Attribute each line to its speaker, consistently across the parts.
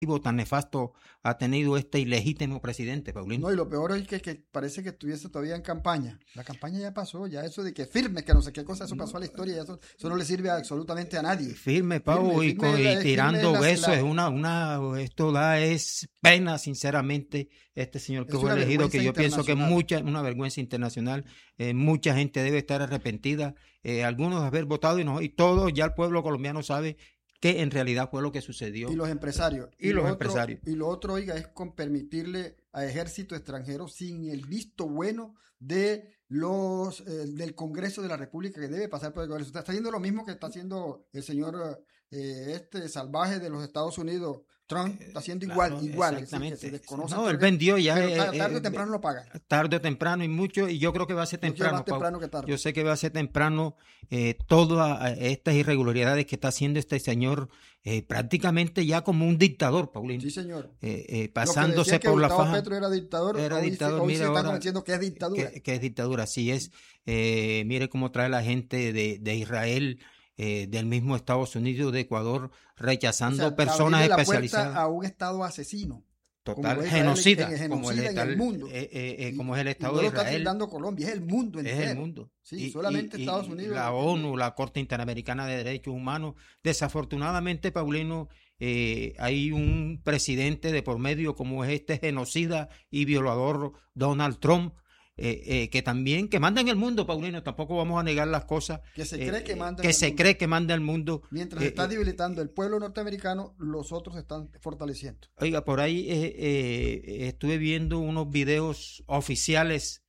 Speaker 1: tan nefasto ha tenido este ilegítimo presidente, Paulino.
Speaker 2: No, y lo peor es que parece que estuviese todavía en campaña. La campaña ya pasó, ya eso de que firme, que no sé qué cosa, eso pasó a la historia, ya eso no le sirve absolutamente a nadie.
Speaker 1: Firme, Pau, y tirando besos, esto es pena, sinceramente, este señor que fue elegido, que yo pienso que es una vergüenza internacional, mucha gente debe estar arrepentida, algunos de haber votado y todo, ya el pueblo colombiano sabe que en realidad fue lo que sucedió.
Speaker 2: Y los empresarios.
Speaker 1: Y los empresarios.
Speaker 2: Y lo otro, oiga, es con permitirle a ejército extranjero sin el visto bueno de del Congreso de la República, que debe pasar por el Congreso. Está haciendo lo mismo que está haciendo el señor salvaje de los Estados Unidos, Trump, está haciendo igual.
Speaker 1: Exactamente.
Speaker 2: Se desconoce
Speaker 1: él vendió ya.
Speaker 2: Tarde o temprano lo paga.
Speaker 1: Tarde o temprano y yo creo que va a ser temprano.
Speaker 2: Más temprano que tarde.
Speaker 1: Yo sé que va a ser temprano. Todas estas irregularidades que está haciendo este señor, prácticamente ya como un dictador, Paulino.
Speaker 2: Sí, señor.
Speaker 1: Pasándose por la faja.
Speaker 2: Petro era dictador.
Speaker 1: Hoy
Speaker 2: se están convenciendo que es dictadura.
Speaker 1: Que es dictadura, así es. Mire cómo trae la gente de Israel, del mismo Estados Unidos, de Ecuador, rechazando personas especializadas.
Speaker 2: A un Estado asesino.
Speaker 1: Total, genocida, como
Speaker 2: en el mundo.
Speaker 1: Como es el Estado
Speaker 2: de Israel. No
Speaker 1: lo
Speaker 2: está tildando Colombia, es el mundo entero.
Speaker 1: Es el mundo.
Speaker 2: Sí, solamente Estados Unidos.
Speaker 1: La ONU, la Corte Interamericana de Derechos Humanos. Desafortunadamente, Paulino, hay un presidente de por medio como es este genocida y violador Donald Trump, que también que manda en el mundo, Paulino, tampoco vamos a negar las cosas,
Speaker 2: que se cree que manda
Speaker 1: cree que manda el mundo.
Speaker 2: Mientras está debilitando el pueblo norteamericano, los otros están fortaleciendo.
Speaker 1: Oiga, por ahí estuve viendo unos videos oficiales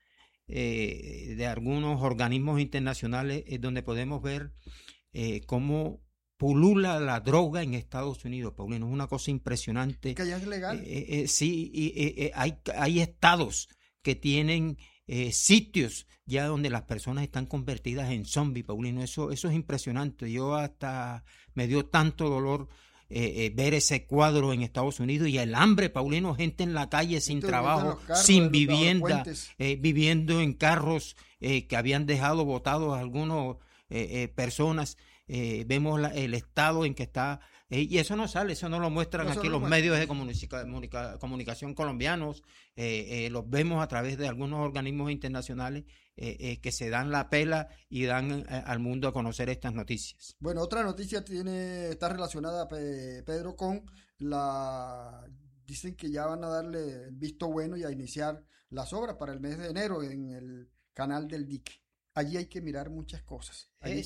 Speaker 1: de algunos organismos internacionales donde podemos ver cómo pulula la droga en Estados Unidos, Paulino, es una cosa impresionante.
Speaker 2: Que ya es legal.
Speaker 1: Sí, hay estados que tienen sitios ya donde las personas están convertidas en zombies, Paulino, eso es impresionante. Yo hasta me dio tanto dolor ver ese cuadro en Estados Unidos y el hambre, Paulino, gente en la calle sin trabajo, sin vivienda, viviendo en carros que habían dejado botados algunas personas. Vemos el estado en que está, y eso no sale, eso no lo muestran aquí los medios de comunicación colombianos, los vemos a través de algunos organismos internacionales que se dan la pela y dan al mundo a conocer estas noticias.
Speaker 2: Bueno, otra noticia está relacionada, Pedro, con dicen que ya van a darle el visto bueno y a iniciar las obras para el mes de enero en el canal del dique. Allí hay que mirar muchas cosas.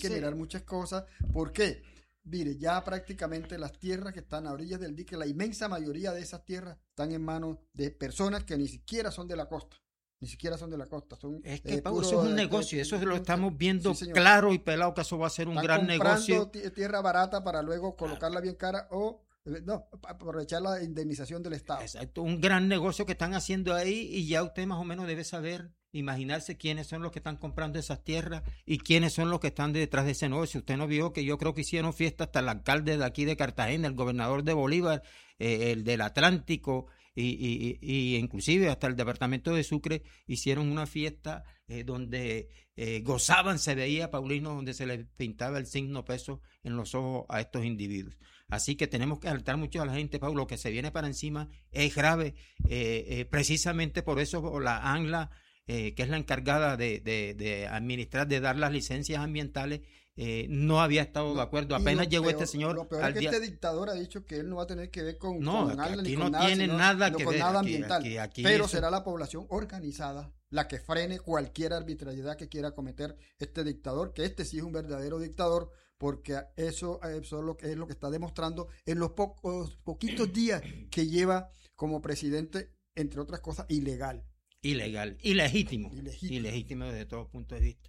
Speaker 2: ¿Por qué? Mire, ya prácticamente las tierras que están a orillas del dique, la inmensa mayoría de esas tierras están en manos de personas que ni siquiera son de la costa.
Speaker 1: Es que, Pablo, eso es un negocio, eso lo estamos viendo claro y pelado, que eso va a ser un gran negocio.
Speaker 2: Comprando tierra barata para luego colocarla bien cara o aprovechar la indemnización del Estado.
Speaker 1: Exacto, un gran negocio que están haciendo ahí y ya usted más o menos debe saber, imaginarse quiénes son los que están comprando esas tierras y quiénes son los que están detrás de ese negocio. Usted no vio que yo creo que hicieron fiesta hasta el alcalde de aquí de Cartagena, el gobernador de Bolívar, el del Atlántico y inclusive hasta el departamento de Sucre hicieron una fiesta donde gozaban, se veía, Paulino, donde se les pintaba el signo peso en los ojos a estos individuos. Así que tenemos que alertar mucho a la gente, Pablo, lo que se viene para encima es grave, precisamente por eso la ANLA, que es la encargada de administrar, de dar las licencias ambientales, no había estado de acuerdo. Apenas llegó este señor.
Speaker 2: Lo peor es que este dictador ha dicho que él no va a tener que ver con
Speaker 1: ANLA ni con nada, tiene nada que ver,
Speaker 2: nada ambiental. Pero será la población organizada la que frene cualquier arbitrariedad que quiera cometer este dictador, que este sí es un verdadero dictador, porque eso es lo que está demostrando en los poquitos días que lleva como presidente, entre otras cosas, ilegítimo desde todo punto de vista.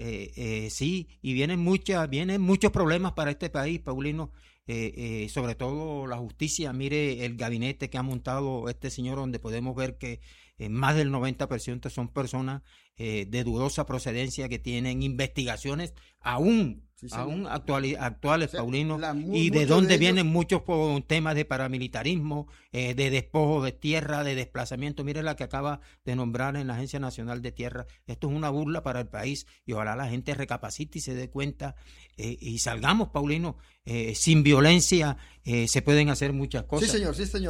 Speaker 2: Sí, y vienen muchos problemas para este país, Paulino, sobre todo la justicia. Mire el gabinete que ha montado este señor, donde podemos ver que
Speaker 1: más del 90% son personas de dudosa procedencia que tienen investigaciones aún actuales, Paulino, y de dónde vienen muchos temas de paramilitarismo, de despojo de tierra, de desplazamiento. Mire la que acaba de nombrar en la Agencia Nacional de Tierra. Esto es una burla para el país y ojalá la gente recapacite y se dé cuenta y salgamos, Paulino, sin violencia se pueden hacer muchas cosas.
Speaker 2: Sí, señor, sí, señor.